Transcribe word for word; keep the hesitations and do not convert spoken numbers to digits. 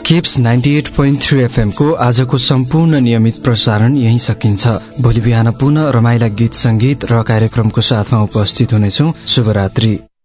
Keeps ninety at point three FM को आजको सम्पूर्ण नियमित प्रसारण यही सकिन्छ। भोलि बिहान पुनः रमाइला गीत संगीत र कार्यक्रमको साथमा उपस्थित हुनेछौं। शुभरात्रि।